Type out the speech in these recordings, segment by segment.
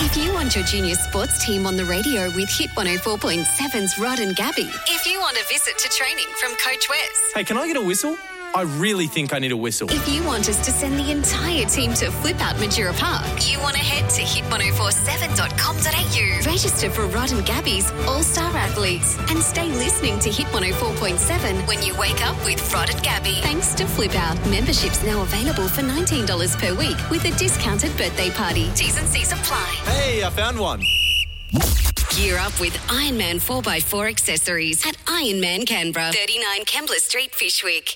If you want your junior sports team on the radio with Hit 104.7's Rod and Gabby. If you want a visit to training from Coach Wes. Hey, can I get a whistle? I really think I need a whistle. If you want us to send the entire team to Flip Out Majura Park, you want to head to hit1047.com.au. Register for Rod and Gabby's All-Star Athletes and stay listening to Hit 104.7 when you wake up with Rod and Gabby. Thanks to Flip Out. Memberships now available for $19 per week with a discounted birthday party. T's and C's apply. Hey, I found one. Gear up with Ironman 4x4 accessories at Ironman Canberra, 39 Kembla Street, Fishwick.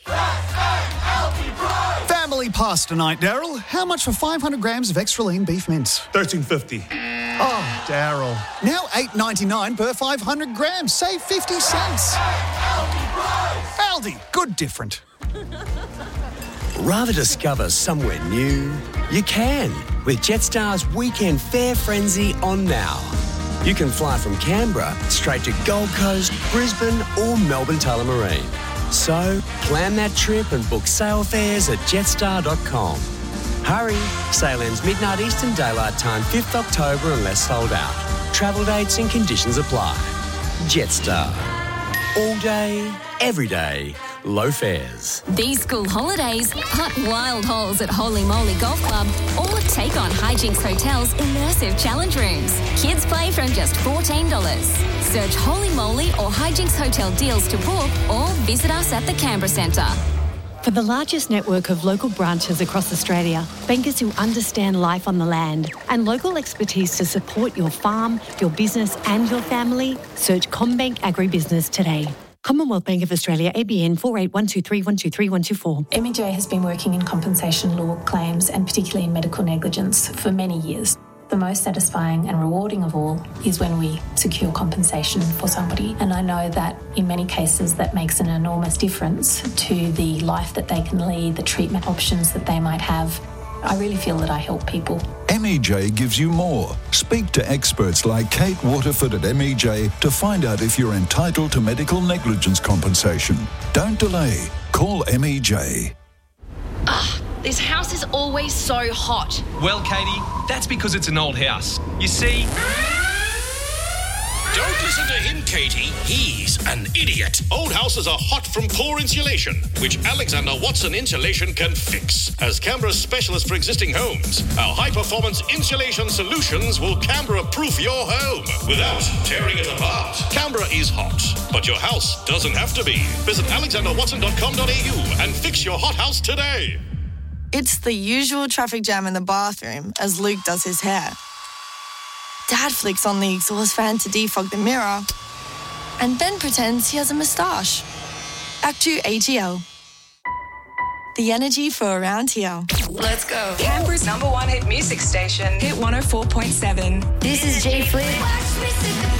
Family pasta tonight, Daryl. How much for 500 grams of extra lean beef mince? $13.50. Oh, Daryl. Now $8.99 per 500 grams. Save 50 cents. Aldi. Good different. Rather discover somewhere new? You can with Jetstar's Weekend Fare Frenzy on now. You can fly from Canberra straight to Gold Coast, Brisbane or Melbourne Tullamarine. So plan that trip and book sail fares at jetstar.com. Hurry, sail ends midnight Eastern Daylight Time 5th October unless sold out. Travel dates and conditions apply. Jetstar. All day, every day. Low fares. These school holidays, putt wild holes at Holy Moly Golf Club or take on Hijinks Hotel's immersive challenge rooms. Kids play from just $14. Search Holy Moly or Hijinks Hotel deals to book or visit us at the Canberra Centre. For the largest network of local branches across Australia, bankers who understand life on the land and local expertise to support your farm, your business and your family, search CommBank Agribusiness today. Commonwealth Bank of Australia, ABN 48123123124124. MEJ has been working in compensation law claims and particularly in medical negligence for many years. The most satisfying and rewarding of all is when we secure compensation for somebody. And I know that in many cases that makes an enormous difference to the life that they can lead, the treatment options that they might have. I really feel that I help people. MEJ gives you more. Speak to experts like Kate Waterford at MEJ to find out if you're entitled to medical negligence compensation. Don't delay. Call MEJ. This house is always so hot. Well, Katie, that's because it's an old house. You see... Don't listen to him, Katie. He's an idiot. Old houses are hot from poor insulation, which Alexander Watson Insulation can fix. As Canberra's specialist for existing homes, our high-performance insulation solutions will Canberra-proof your home without tearing it apart. Canberra is hot, but your house doesn't have to be. Visit alexanderwatson.com.au and fix your hot house today. It's the usual traffic jam in the bathroom as Luke does his hair. Dad flicks on the exhaust fan to defog the mirror and then pretends he has a moustache. Act 2 ATL. The energy for around here. Let's go. Canberra's #1 hit music station, Hit 104.7. This is Jay Flynn.